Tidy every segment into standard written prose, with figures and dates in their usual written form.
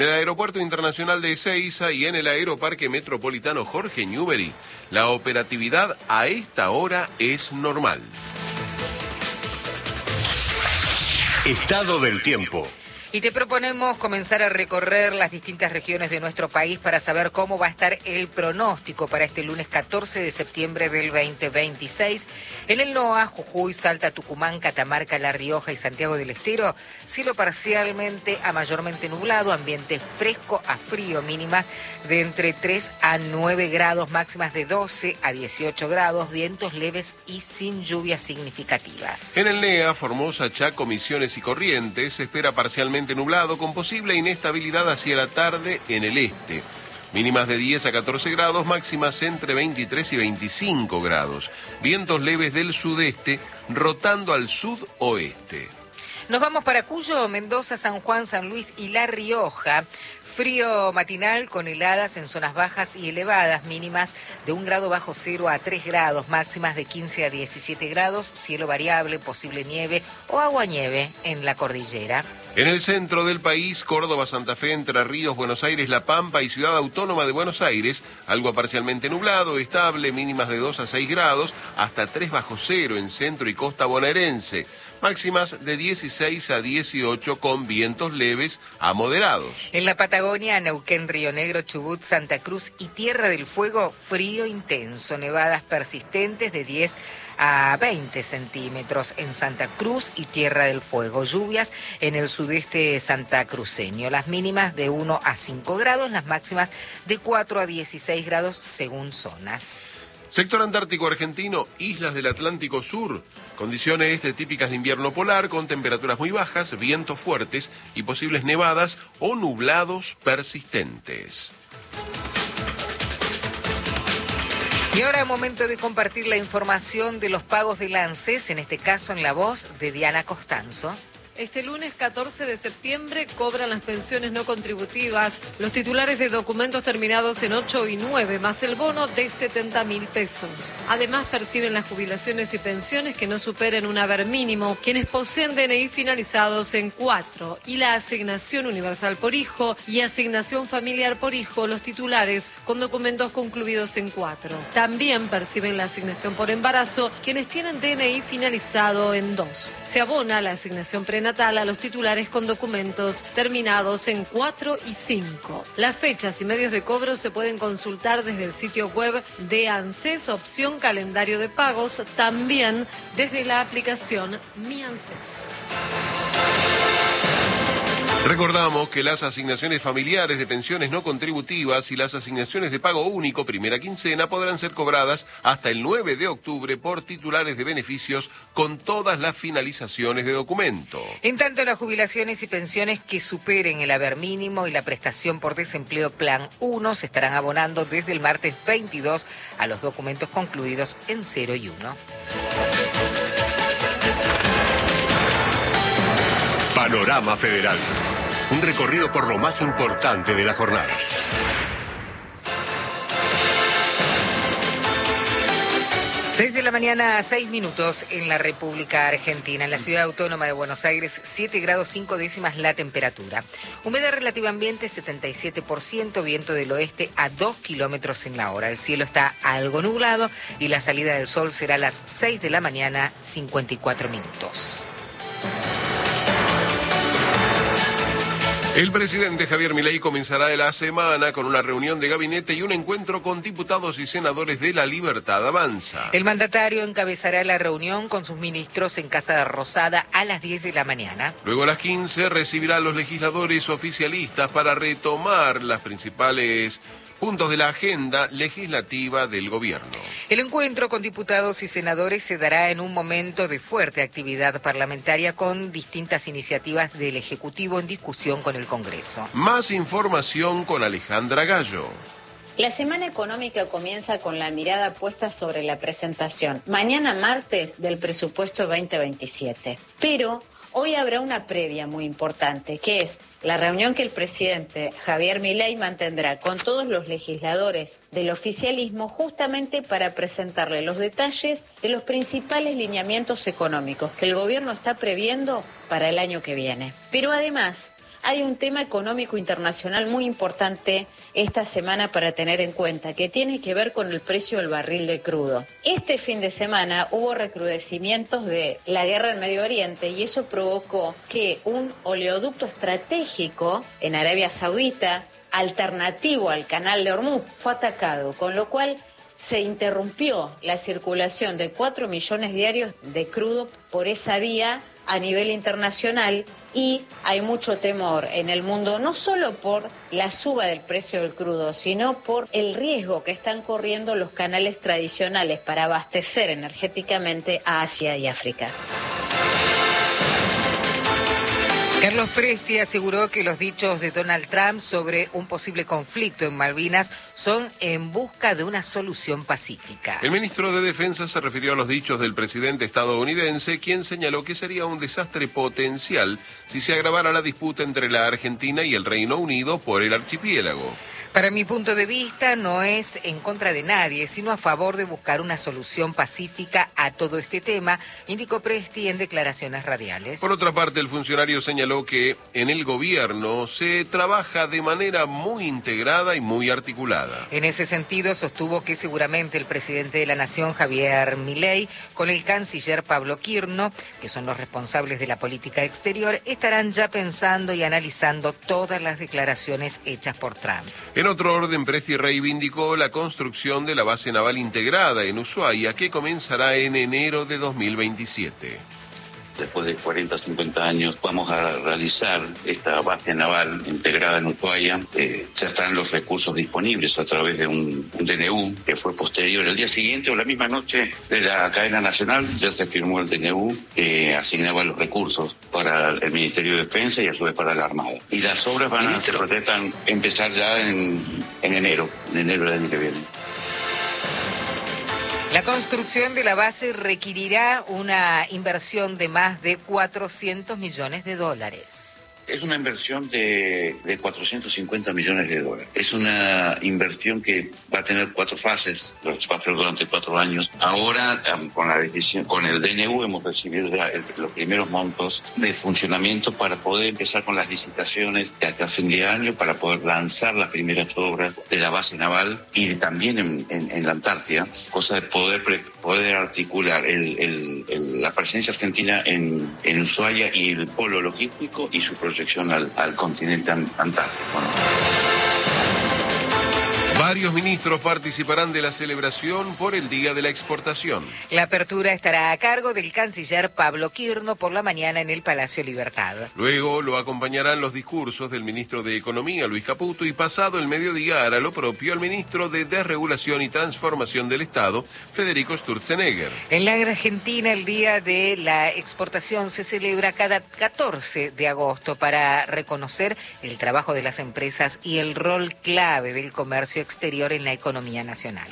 En el Aeropuerto Internacional de Ezeiza y en el Aeroparque Metropolitano Jorge Newbery, la operatividad a esta hora es normal. Estado del tiempo. Y te proponemos comenzar a recorrer las distintas regiones de nuestro país para saber cómo va a estar el pronóstico para este lunes 14 de septiembre del 2026. En el NOA, Jujuy, Salta, Tucumán, Catamarca, La Rioja y Santiago del Estero, cielo parcialmente a mayormente nublado, ambiente fresco a frío, mínimas de entre 3 a 9 grados, máximas de 12 a 18 grados, vientos leves y sin lluvias significativas. En el NEA, Formosa, Chaco, Misiones y Corrientes, se espera parcialmente nublado con posible inestabilidad hacia la tarde en el este. Mínimas de 10 a 14 grados, máximas entre 23 y 25 grados. Vientos leves del sudeste rotando al sudoeste. Nos vamos para Cuyo, Mendoza, San Juan, San Luis y La Rioja. Frío matinal con heladas en zonas bajas y elevadas, mínimas de 1 grado bajo cero a 3 grados, máximas de 15 a 17 grados, cielo variable, posible nieve o aguanieve en la cordillera. En el centro del país, Córdoba, Santa Fe, Entre Ríos, Buenos Aires, La Pampa y Ciudad Autónoma de Buenos Aires, algo parcialmente nublado, estable, mínimas de 2 a 6 grados, hasta 3 bajo cero en centro y costa bonaerense. Máximas de 16 a 18 con vientos leves a moderados. En la Patagonia, Neuquén, Río Negro, Chubut, Santa Cruz y Tierra del Fuego, frío intenso, nevadas persistentes de 10 a 20 centímetros en Santa Cruz y Tierra del Fuego. Lluvias en el sudeste santacruceño. Las mínimas de 1 a 5 grados, las máximas de 4 a 16 grados según zonas. Sector Antártico Argentino, islas del Atlántico Sur. Condiciones típicas de invierno polar con temperaturas muy bajas, vientos fuertes y posibles nevadas o nublados persistentes. Y ahora es momento de compartir la información de los pagos del ANSES, en este caso en la voz de Diana Costanzo. Este lunes 14 de septiembre cobran las pensiones no contributivas los titulares de documentos terminados en 8 y 9, más el bono de 70.000 pesos. Además, perciben las jubilaciones y pensiones que no superen un haber mínimo, quienes poseen DNI finalizados en 4, y la asignación universal por hijo y asignación familiar por hijo, los titulares con documentos concluidos en 4. También perciben la asignación por embarazo, quienes tienen DNI finalizado en 2. Se abona la asignación prenatal a los titulares con documentos terminados en 4 y 5. Las fechas y medios de cobro se pueden consultar desde el sitio web de ANSES, opción calendario de pagos, también desde la aplicación Mi ANSES. Recordamos que las asignaciones familiares de pensiones no contributivas y las asignaciones de pago único primera quincena podrán ser cobradas hasta el 9 de octubre por titulares de beneficios con todas las finalizaciones de documento. En tanto, las jubilaciones y pensiones que superen el haber mínimo y la prestación por desempleo Plan 1 se estarán abonando desde el martes 22 a los documentos concluidos en 0 y 1. Panorama Federal. Un recorrido por lo más importante de la jornada. 6 de la mañana, 6 minutos en la República Argentina. En la ciudad autónoma de Buenos Aires, 7 grados 5 décimas la temperatura. Humedad relativa ambiente, 77%, viento del oeste a 2 kilómetros en la hora. El cielo está algo nublado y la salida del sol será a las 6 de la mañana, 54 minutos. El presidente Javier Milei comenzará la semana con una reunión de gabinete y un encuentro con diputados y senadores de La Libertad Avanza. El mandatario encabezará la reunión con sus ministros en Casa Rosada a las 10 de la mañana. Luego a las 15 recibirá a los legisladores oficialistas para retomar las principales puntos de la agenda legislativa del gobierno. El encuentro con diputados y senadores se dará en un momento de fuerte actividad parlamentaria con distintas iniciativas del Ejecutivo en discusión con el Congreso. Más información con Alejandra Gallo. La semana económica comienza con la mirada puesta sobre la presentación, mañana martes, del presupuesto 2027. Pero hoy habrá una previa muy importante, que es la reunión que el presidente Javier Milei mantendrá con todos los legisladores del oficialismo justamente para presentarle los detalles de los principales lineamientos económicos que el gobierno está previendo para el año que viene. Pero además hay un tema económico internacional muy importante esta semana para tener en cuenta, que tiene que ver con el precio del barril de crudo. Este fin de semana hubo recrudecimientos de la guerra en Medio Oriente y eso provocó que un oleoducto estratégico en Arabia Saudita, alternativo al canal de Hormuz, fue atacado, con lo cual se interrumpió la circulación de 4 millones diarios de crudo por esa vía a nivel internacional y hay mucho temor en el mundo, no solo por la suba del precio del crudo, sino por el riesgo que están corriendo los canales tradicionales para abastecer energéticamente a Asia y África. Carlos Presti aseguró que los dichos de Donald Trump sobre un posible conflicto en Malvinas son en busca de una solución pacífica. El ministro de Defensa se refirió a los dichos del presidente estadounidense, quien señaló que sería un desastre potencial si se agravara la disputa entre la Argentina y el Reino Unido por el archipiélago. Para mi punto de vista, no es en contra de nadie, sino a favor de buscar una solución pacífica a todo este tema, indicó Presti en declaraciones radiales. Por otra parte, el funcionario señaló que en el gobierno se trabaja de manera muy integrada y muy articulada. En ese sentido, sostuvo que seguramente el presidente de la Nación, Javier Milei, con el canciller Pablo Quirno, que son los responsables de la política exterior, estarán ya pensando y analizando todas las declaraciones hechas por Trump. En otro orden, Presti reivindicó la construcción de la base naval integrada en Ushuaia, que comenzará en enero de 2027. Después de 40 o 50 años vamos a realizar esta base naval integrada en Ushuaia. Ya están los recursos disponibles a través de un DNU que fue posterior. El día siguiente o la misma noche de la cadena nacional ya se firmó el DNU que asignaba los recursos para el Ministerio de Defensa y a su vez para la Armada. Y las obras se proyectan empezar ya en enero del año que viene. La construcción de la base requerirá una inversión de más de $400 millones. Es una inversión de 450 millones de dólares. Es una inversión que va a tener 4 fases, va a ser durante 4 años. Ahora, con la decisión, con el DNU hemos recibido ya los primeros montos de funcionamiento para poder empezar con las licitaciones de acá a fin de año, para poder lanzar las primeras obras de la base naval y también en la Antártida, cosa de poder articular la presencia argentina en Ushuaia y el polo logístico y su proyección al continente antártico, ¿no? Varios ministros participarán de la celebración por el Día de la Exportación. La apertura estará a cargo del canciller Pablo Quirno por la mañana en el Palacio Libertad. Luego lo acompañarán los discursos del ministro de Economía, Luis Caputo, y pasado el mediodía hará lo propio el ministro de Desregulación y Transformación del Estado, Federico Sturzenegger. En la Argentina, el Día de la Exportación se celebra cada 14 de agosto para reconocer el trabajo de las empresas y el rol clave del comercio exterior en la economía nacional.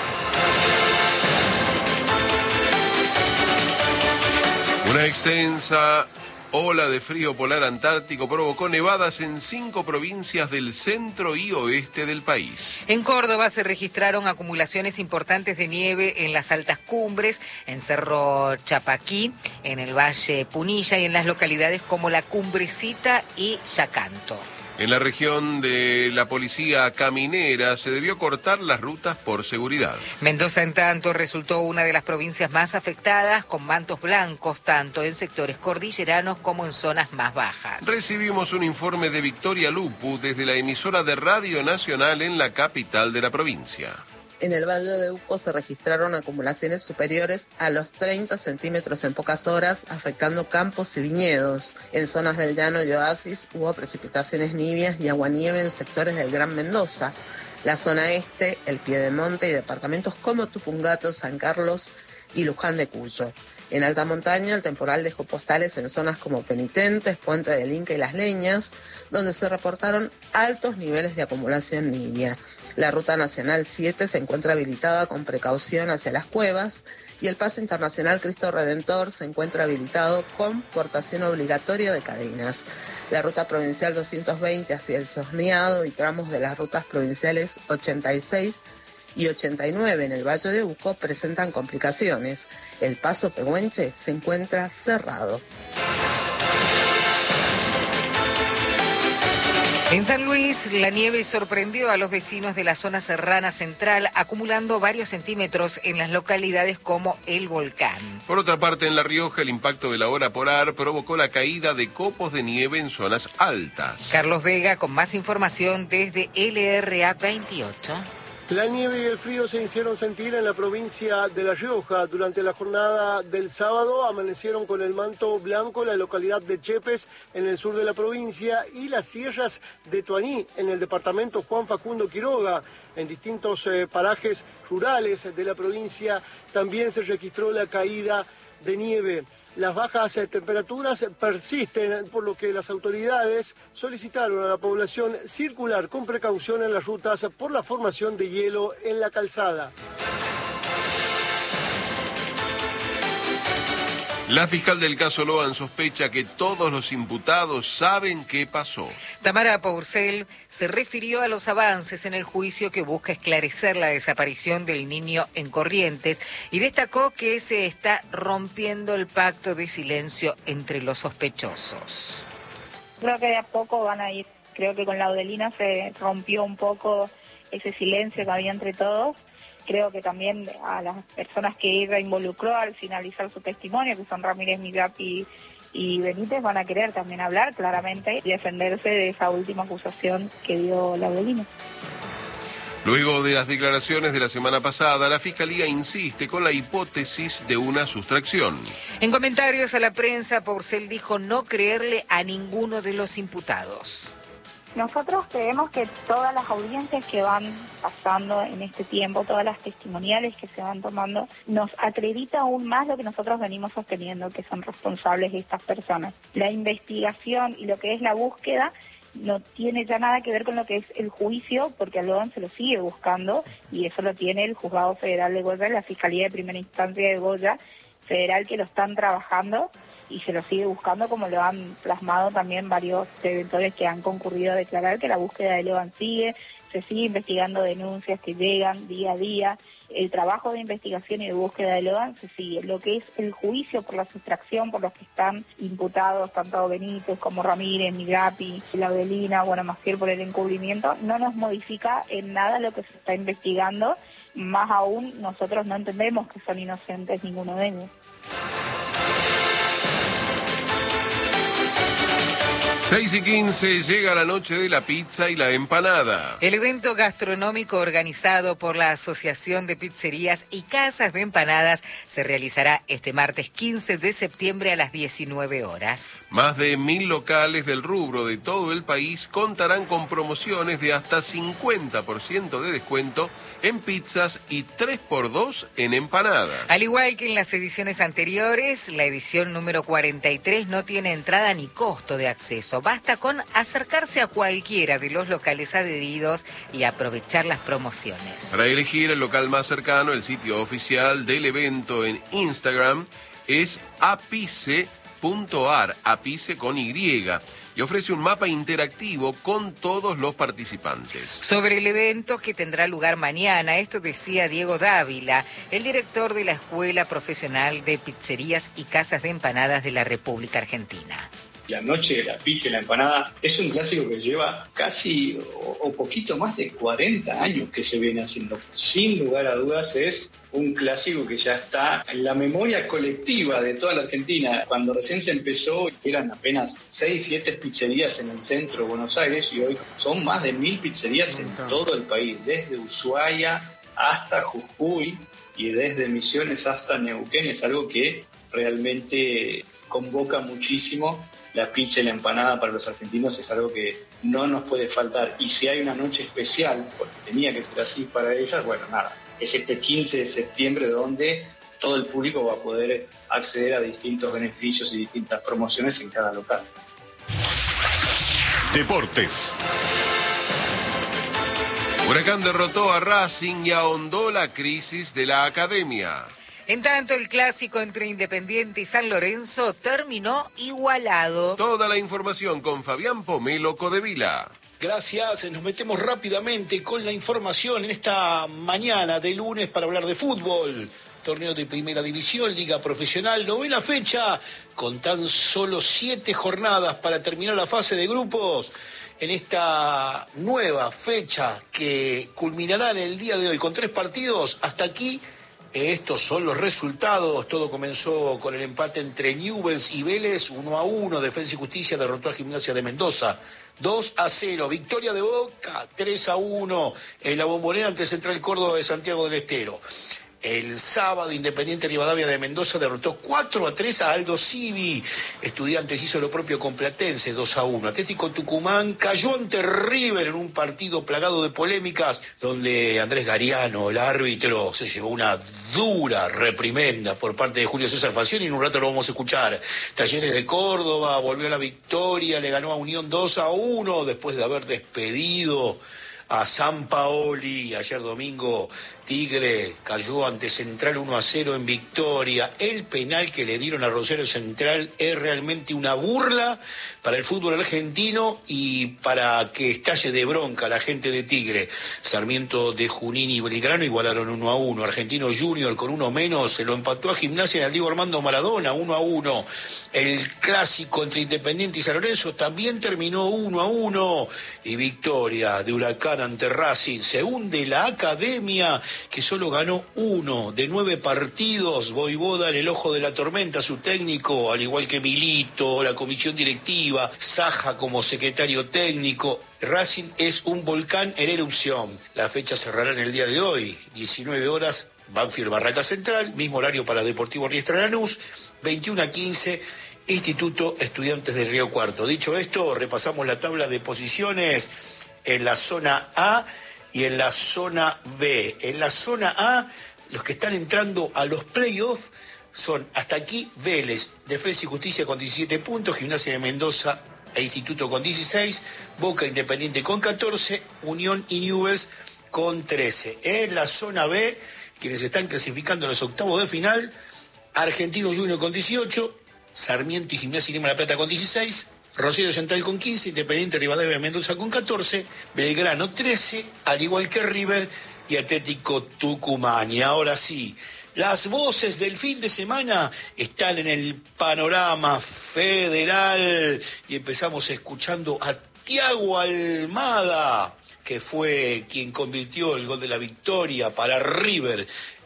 Una extensa ola de frío polar antártico provocó nevadas en 5 provincias del centro y oeste del país. En Córdoba se registraron acumulaciones importantes de nieve en las altas cumbres, en Cerro Chapaquí, en el Valle Punilla y en las localidades como La Cumbrecita y Yacanto. En la región de la policía caminera se debió cortar las rutas por seguridad. Mendoza, en tanto, resultó una de las provincias más afectadas, con mantos blancos tanto en sectores cordilleranos como en zonas más bajas. Recibimos un informe de Victoria Lupu desde la emisora de Radio Nacional en la capital de la provincia. En el Valle de Uco se registraron acumulaciones superiores a los 30 centímetros en pocas horas, afectando campos y viñedos. En zonas del llano y oasis hubo precipitaciones nivias y aguanieve en sectores del Gran Mendoza. La zona este, el Piedemonte y departamentos como Tupungato, San Carlos y Luján de Cuyo. En alta montaña, el temporal dejó postales en zonas como Penitentes, Puente del Inca y Las Leñas, donde se reportaron altos niveles de acumulación nivia. La Ruta Nacional 7 se encuentra habilitada con precaución hacia las cuevas y el Paso Internacional Cristo Redentor se encuentra habilitado con portación obligatoria de cadenas. La Ruta Provincial 220 hacia el Sorneado y tramos de las rutas provinciales 86 y 89 en el Valle de Uco presentan complicaciones. El Paso Pehuenche se encuentra cerrado. En San Luis, la nieve sorprendió a los vecinos de la zona serrana central, acumulando varios centímetros en las localidades como El Volcán. Por otra parte, en La Rioja, el impacto de la hora polar provocó la caída de copos de nieve en zonas altas. Carlos Vega con más información desde LRA 28. La nieve y el frío se hicieron sentir en la provincia de La Rioja. Durante la jornada del sábado amanecieron con el manto blanco la localidad de Chepes en el sur de la provincia y las sierras de Tuaní en el departamento Juan Facundo Quiroga. En distintos parajes rurales de la provincia también se registró la caída de nieve. Las bajas temperaturas persisten, por lo que las autoridades solicitaron a la población circular con precaución en las rutas por la formación de hielo en la calzada. La fiscal del caso Loan sospecha que todos los imputados saben qué pasó. Tamara Pourcel se refirió a los avances en el juicio que busca esclarecer la desaparición del niño en Corrientes y destacó que se está rompiendo el pacto de silencio entre los sospechosos. Creo que de a poco van a ir. Creo que con Laudelina se rompió un poco ese silencio que había entre todos. Creo que también a las personas que ella involucró al finalizar su testimonio, que son Ramírez, Migapi y Benítez, van a querer también hablar claramente y defenderse de esa última acusación que dio Laudelina. Luego de las declaraciones de la semana pasada, la Fiscalía insiste con la hipótesis de una sustracción. En comentarios a la prensa, Pourcel dijo no creerle a ninguno de los imputados. Nosotros creemos que todas las audiencias que van pasando en este tiempo, todas las testimoniales que se van tomando, nos acredita aún más lo que nosotros venimos sosteniendo, que son responsables de estas personas. La investigación y lo que es la búsqueda no tiene ya nada que ver con lo que es el juicio, porque a Loan se lo sigue buscando y eso lo tiene el Juzgado Federal de Goya, la Fiscalía de Primera Instancia de Goya Federal, que lo están trabajando y se lo sigue buscando, como lo han plasmado también varios detentores que han concurrido a declarar que la búsqueda de Loan sigue, se sigue investigando denuncias que llegan día a día, el trabajo de investigación y de búsqueda de Loan se sigue. Lo que es el juicio por la sustracción, por los que están imputados, tanto Benítez como Ramírez, Migapi, Laudelina, bueno, Maciel por el encubrimiento, no nos modifica en nada lo que se está investigando, más aún nosotros no entendemos que son inocentes ninguno de ellos. 6:15, llega la noche de la pizza y la empanada. El evento gastronómico organizado por la Asociación de Pizzerías y Casas de Empanadas se realizará este martes 15 de septiembre a las 19 horas. Más de 1.000 locales del rubro de todo el país contarán con promociones de hasta 50% de descuento en pizzas y 3x2 en empanadas. Al igual que en las ediciones anteriores, la edición número 43 no tiene entrada ni costo de acceso. Basta con acercarse a cualquiera de los locales adheridos y aprovechar las promociones. Para elegir el local más cercano, el sitio oficial del evento en Instagram es apice.ar, apice con Y, y ofrece un mapa interactivo con todos los participantes. Sobre el evento que tendrá lugar mañana, esto decía Diego Dávila, el director de la Escuela Profesional de Pizzerías y Casas de Empanadas de la República Argentina. La noche de la pizza y la empanada es un clásico que lleva casi o poquito más de 40 años que se viene haciendo. Sin lugar a dudas es un clásico que ya está en la memoria colectiva de toda la Argentina. Cuando recién se empezó eran apenas 6, 7 pizzerías en el centro de Buenos Aires y hoy son más de 1.000 pizzerías en todo el país, desde Ushuaia hasta Jujuy y desde Misiones hasta Neuquén. Es algo que realmente convoca muchísimo. La pizza y la empanada para los argentinos es algo que no nos puede faltar. Y si hay una noche especial, porque tenía que ser así para ellas, bueno, nada. Es este 15 de septiembre donde todo el público va a poder acceder a distintos beneficios y distintas promociones en cada local. Deportes. Huracán derrotó a Racing y ahondó la crisis de la academia. En tanto, el clásico entre Independiente y San Lorenzo terminó igualado. Toda la información con Fabián Pomelo Codevila. Gracias, nos metemos rápidamente con la información en esta mañana de lunes para hablar de fútbol. torneo de primera división, liga profesional, 9ª fecha, con tan solo 7 jornadas para terminar la fase de grupos. En esta nueva fecha que culminará en el día de hoy con 3 partidos, hasta aquí estos son los resultados. Todo comenzó con el empate entre Newell's y Vélez, 1-1, Defensa y Justicia derrotó a Gimnasia de Mendoza, 2-0, victoria de Boca, 3-1, en la Bombonera ante Central Córdoba de Santiago del Estero. El sábado, Independiente Rivadavia de Mendoza derrotó 4-3 a Aldo Civi. Estudiantes hizo lo propio con Platense, 2-1. Atlético Tucumán cayó ante River en un partido plagado de polémicas, donde Andrés Gariano, el árbitro, se llevó una dura reprimenda por parte de Julio César Falcioni. En un rato lo vamos a escuchar. Talleres de Córdoba volvió a la victoria, le ganó a Unión 2-1 después de haber despedido a Sampaoli. Ayer domingo Tigre cayó ante Central 1-0 en victoria. El penal que le dieron a Rosario Central es realmente una burla para el fútbol argentino y para que estalle de bronca la gente de Tigre. Sarmiento de Junín y Belgrano igualaron 1-1. Argentino Junior con 1 menos se lo empató a Gimnasia en el Diego Armando Maradona, 1-1. El clásico entre Independiente y San Lorenzo también terminó 1-1. Y victoria de Huracán ante Racing. Se hunde la academia, que solo ganó 1 de 9 partidos. Voivoda en el ojo de la tormenta, su técnico, al igual que Milito, la comisión directiva, Saja como secretario técnico. Racing es un volcán en erupción. La fecha cerrará en el día de hoy, 19 horas, Banfield Barraca Central, mismo horario para Deportivo Riestra Lanús, 21-15, Instituto Estudiantes de Río Cuarto. Dicho esto, repasamos la tabla de posiciones en la zona A y en la zona B. En la zona A, los que están entrando a los playoffs son hasta aquí Vélez, Defensa y Justicia con 17 puntos, Gimnasia de Mendoza e Instituto con 16, Boca Independiente con 14, Unión y Newell's con 13. En la zona B, quienes están clasificando a los octavos de final, Argentino Junior con 18, Sarmiento y Gimnasia y Lima La Plata con 16, Rosario Central con 15, Independiente Rivadavia de Mendoza con 14, Belgrano 13, al igual que River y Atlético Tucumán. Y ahora sí, las voces del fin de semana están en el panorama federal y empezamos escuchando a Thiago Almada, que fue quien convirtió el gol de la victoria para River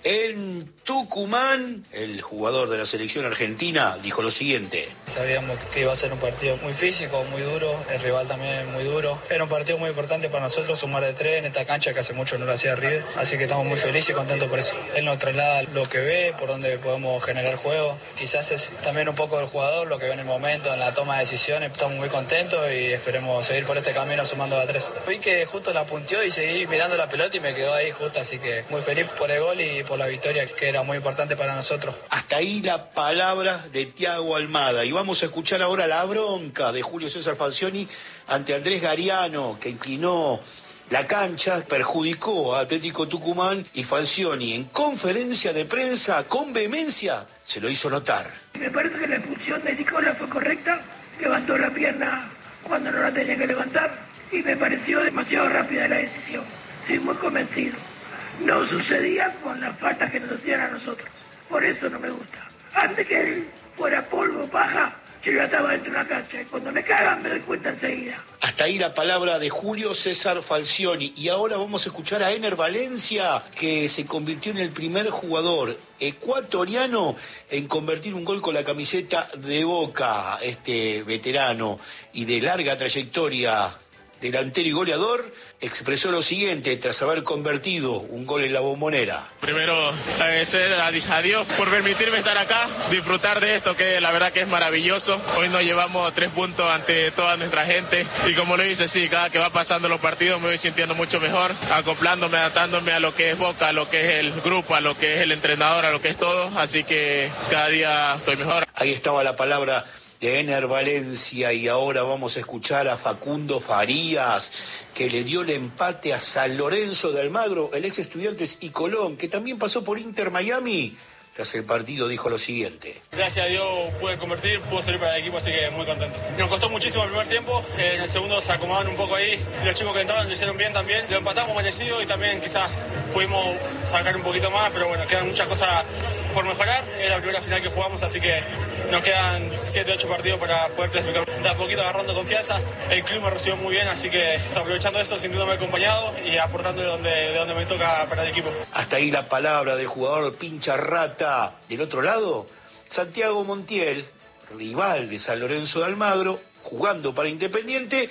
en Tucumán. El jugador de la selección argentina dijo lo siguiente: sabíamos que iba a ser un partido muy físico, muy duro, el rival también muy duro. Era un partido muy importante para nosotros, sumar de 3 en esta cancha que hace mucho no lo hacía River, así que estamos muy felices y contentos por eso. Él nos traslada lo que ve, por donde podemos generar juego. Quizás es también un poco del jugador, lo que ve en el momento, en la toma de decisiones. Estamos muy contentos y esperemos seguir por este camino sumando a 3. Vi que justo la punteó y seguí mirando la pelota y me quedó ahí justo, así que muy feliz por el gol y por la victoria, que era muy importante para nosotros. Hasta ahí la palabra de Thiago Almada. Y vamos a escuchar ahora la bronca de Julio César Falcioni ante Andrés Gariano, que inclinó la cancha, perjudicó a Atlético Tucumán, y Falcioni en conferencia de prensa con vehemencia se lo hizo notar. Me parece que la expulsión de Nicola fue correcta, levantó la pierna cuando no la tenía que levantar y me pareció demasiado rápida la decisión. Soy muy convencido. No sucedía con las faltas que nos hacían a nosotros. Por eso no me gusta. Antes que él fuera polvo o paja, yo ya estaba dentro de una cancha. Y cuando me cagan me doy cuenta enseguida. Hasta ahí la palabra de Julio César Falcioni. Y ahora vamos a escuchar a Ener Valencia, que se convirtió en el primer jugador ecuatoriano en convertir un gol con la camiseta de Boca. Este veterano y de larga trayectoria, delantero y goleador, expresó lo siguiente tras haber convertido un gol en la Bombonera. Primero agradecer a Dios por permitirme estar acá, disfrutar de esto que la verdad que es maravilloso. Hoy nos llevamos 3 puntos ante toda nuestra gente y como lo dice, sí, cada que va pasando los partidos me voy sintiendo mucho mejor, acoplándome, adaptándome a lo que es Boca, a lo que es el grupo, a lo que es el entrenador, a lo que es todo, así que cada día estoy mejor. Ahí estaba la palabra de Ener Valencia. Y ahora vamos a escuchar a Facundo Farías, que le dio el empate a San Lorenzo de Almagro, el ex Estudiantes y Colón, que también pasó por Inter Miami, Tras el partido dijo lo siguiente. Gracias a Dios pude convertir, pude salir para el equipo, así que muy contento. Nos costó muchísimo el primer tiempo, en el segundo se acomodaron un poco ahí, los chicos que entraron lo hicieron bien también, lo empatamos merecido y también quizás pudimos sacar un poquito más, pero bueno, quedan muchas cosas por mejorar, es la primera final que jugamos, así que nos quedan 7, 8 partidos para poder clasificar. De a poquito agarrando confianza, el club me recibió muy bien, así que aprovechando eso, sintiéndome acompañado y aportando de donde me toca para el equipo. Hasta ahí la palabra del jugador pincha rata. Del otro lado, Santiago Montiel, rival de San Lorenzo de Almagro, jugando para Independiente,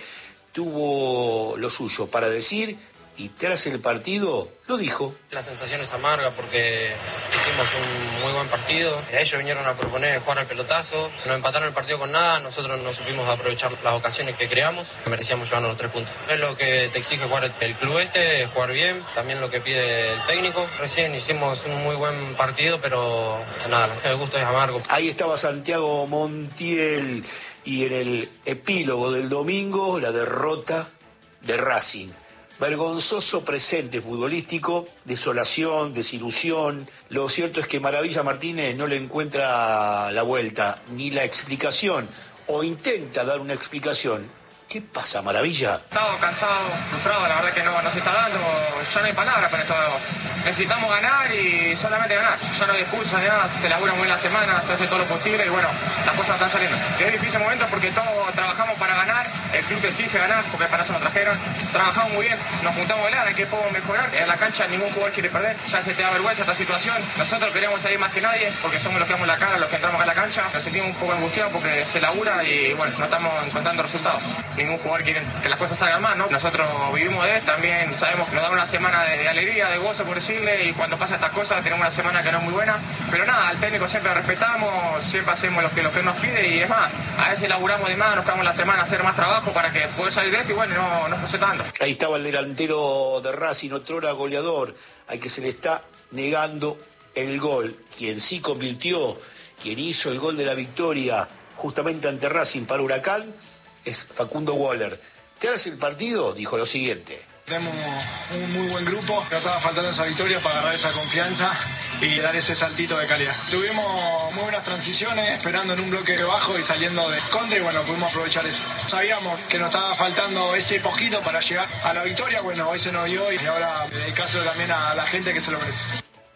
tuvo lo suyo para decir y tras el partido lo dijo. La sensación es amarga porque hicimos un muy buen partido. Ellos vinieron a proponer jugar al pelotazo. Nos empataron el partido con nada. Nosotros no supimos aprovechar las ocasiones que creamos. Merecíamos llevarnos los 3 puntos. Es lo que te exige jugar el club jugar bien. También lo que pide el técnico. Recién hicimos un muy buen partido, pero nada, el gusto es amargo. Ahí estaba Santiago Montiel y en el epílogo del domingo la derrota de Racing. Vergonzoso presente futbolístico, desolación, desilusión. Lo cierto es que Maravilla Martínez no le encuentra la vuelta ni la explicación, o intenta dar una explicación. ¿Qué pasa, Maravilla? Estado cansado, frustrado, la verdad que no se está dando, ya no hay palabras para esto. Necesitamos ganar y solamente ganar. Ya no hay discurso ni nada, se labura muy bien la semana, se hace todo lo posible y bueno, las cosas están saliendo. Es difícil momento porque todos trabajamos para ganar, el club exige ganar porque para eso nos trajeron. Trabajamos muy bien, nos juntamos de lana, ¿en qué podemos mejorar? En la cancha ningún jugador quiere perder, ya se te da vergüenza esta situación. Nosotros queremos salir más que nadie porque somos los que damos la cara, los que entramos a la cancha. Nos sentimos un poco angustiados porque se labura y bueno, no estamos encontrando resultados. Ningún jugador quiere que las cosas salgan mal, ¿no? Nosotros vivimos de él, también sabemos que nos da una semana de alegría, de gozo, por decirle, y cuando pasan estas cosas tenemos una semana que no es muy buena, pero nada, al técnico siempre respetamos, siempre hacemos lo que nos pide y es más, a veces laburamos de más, nos quedamos la semana a hacer más trabajo para que poder salir de esto y bueno, no pase tanto. Ahí estaba el delantero de Racing, otrora goleador, al que se le está negando el gol, quien sí convirtió, quien hizo el gol de la victoria justamente ante Racing para Huracán, es Facundo Waller. Tras el partido dijo lo siguiente. Tenemos un muy buen grupo, nos estaba faltando esa victoria para agarrar esa confianza y dar ese saltito de calidad. Tuvimos muy buenas transiciones, esperando en un bloque bajo y saliendo de contra y bueno, pudimos aprovechar eso. Sabíamos que nos estaba faltando ese poquito para llegar a la victoria, bueno, hoy se nos dio y ahora dedicárselo también a la gente que se lo merece.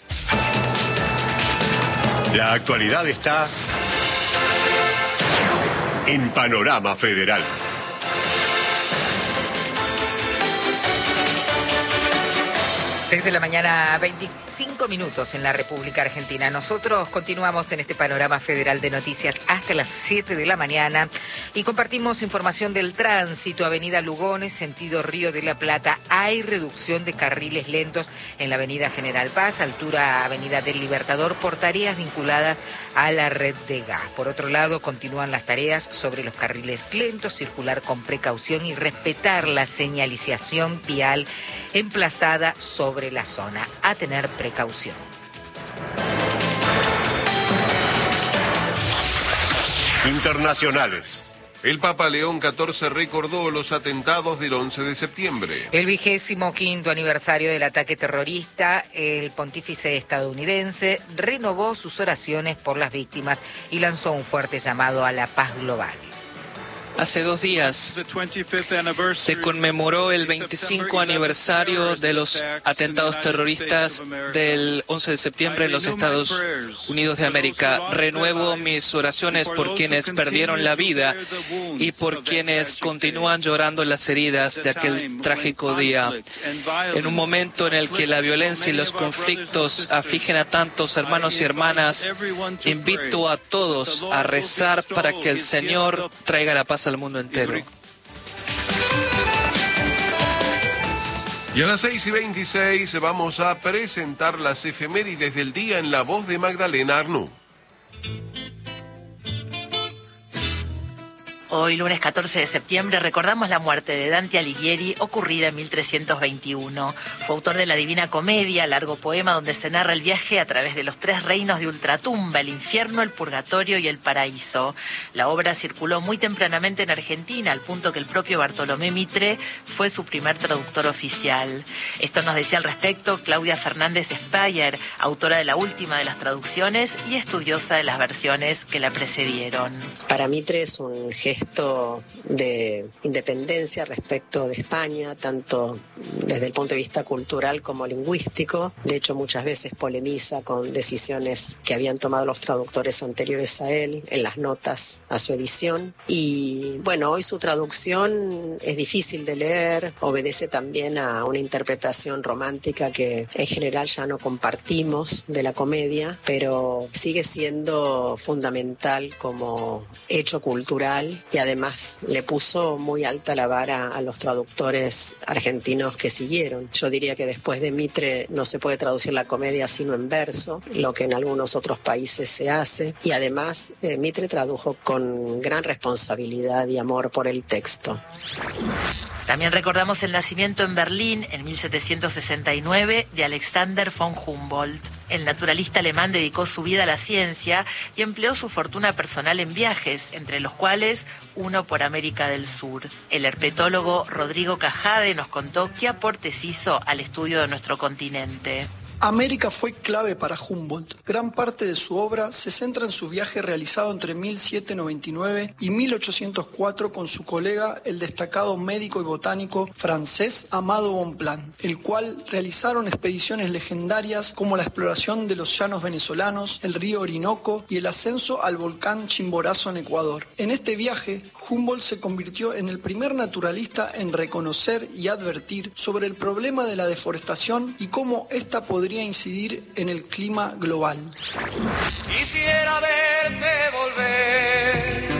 La actualidad está en Panorama Federal. 6 de la mañana, 25 minutos en la República Argentina. Nosotros continuamos en este panorama federal de noticias hasta las 7 de la mañana y compartimos información del tránsito. Avenida Lugones, sentido Río de la Plata. Hay reducción de carriles lentos en la Avenida General Paz, altura Avenida del Libertador, por tareas vinculadas a la red de gas. Por otro lado, continúan las tareas sobre los carriles lentos, circular con precaución y respetar la señalización vial emplazada sobre la zona. A tener precaución. Internacionales. El Papa León XIV recordó los atentados del 11 de septiembre. El 25º aniversario del ataque terrorista, el pontífice estadounidense renovó sus oraciones por las víctimas y lanzó un fuerte llamado a la paz global. Hace 2 días se conmemoró el 25 aniversario de los atentados terroristas del 11 de septiembre en los Estados Unidos de América. Renuevo mis oraciones por quienes perdieron la vida y por quienes continúan llorando las heridas de aquel trágico día. En un momento en el que la violencia y los conflictos afligen a tantos hermanos y hermanas, invito a todos a rezar para que el Señor traiga la paz al mundo entero. Y a las 6:26 vamos a presentar las efemérides del día en la voz de Magdalena Arnú. Hoy, lunes 14 de septiembre, recordamos la muerte de Dante Alighieri, ocurrida en 1321. Fue autor de la Divina Comedia, largo poema donde se narra el viaje a través de los 3 reinos de ultratumba, el infierno, el purgatorio y el paraíso. La obra circuló muy tempranamente en Argentina, al punto que el propio Bartolomé Mitre fue su primer traductor oficial. Esto nos decía al respecto Claudia Fernández Speyer, autora de la última de las traducciones y estudiosa de las versiones que la precedieron. Para Mitre es un gesto de independencia respecto de España, tanto desde el punto de vista cultural como lingüístico. De hecho, muchas veces polemiza con decisiones que habían tomado los traductores anteriores a él en las notas a su edición. Y bueno, hoy su traducción es difícil de leer, obedece también a una interpretación romántica que en general ya no compartimos de la comedia, pero sigue siendo fundamental como hecho cultural. Y además le puso muy alta la vara a los traductores argentinos que siguieron. Yo diría que después de Mitre no se puede traducir la comedia sino en verso, lo que en algunos otros países se hace. Y además Mitre tradujo con gran responsabilidad y amor por el texto. También recordamos el nacimiento en Berlín, en 1769, de Alexander von Humboldt. El naturalista alemán dedicó su vida a la ciencia y empleó su fortuna personal en viajes, entre los cuales uno por América del Sur. El herpetólogo Rodrigo Cajade nos contó qué aportes hizo al estudio de nuestro continente. América fue clave para Humboldt. Gran parte de su obra se centra en su viaje realizado entre 1799 y 1804 con su colega, el destacado médico y botánico francés Amado Bonpland, el cual realizaron expediciones legendarias como la exploración de los llanos venezolanos, el río Orinoco y el ascenso al volcán Chimborazo en Ecuador. En este viaje, Humboldt se convirtió en el primer naturalista en reconocer y advertir sobre el problema de la deforestación y cómo esta podría incidir en el clima global. Quisiera verte volver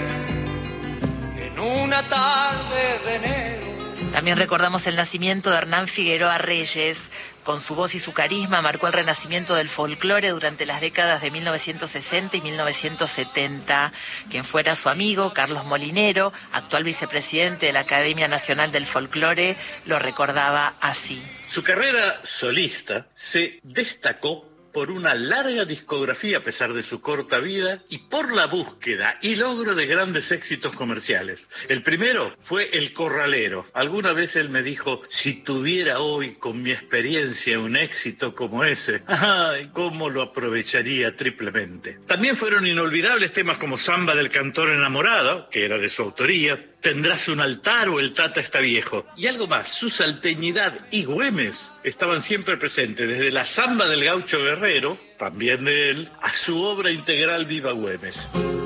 en una tarde de enero. También recordamos el nacimiento de Hernán Figueroa Reyes. Con su voz y su carisma marcó el renacimiento del folclore durante las décadas de 1960 y 1970. Quien fuera su amigo, Carlos Molinero, actual vicepresidente de la Academia Nacional del Folclore, lo recordaba así. Su carrera solista se destacó por una larga discografía a pesar de su corta vida y por la búsqueda y logro de grandes éxitos comerciales. El primero fue El Corralero. Alguna vez él me dijo, si tuviera hoy con mi experiencia un éxito como ese, ¡ay, cómo lo aprovecharía triplemente! También fueron inolvidables temas como Samba del Cantor Enamorado, que era de su autoría, Tendrás un altar o El Tata está viejo. Y algo más, su salteñidad y Güemes estaban siempre presentes, desde la Samba del Gaucho Guerrero, también de él, a su obra integral Viva Güemes.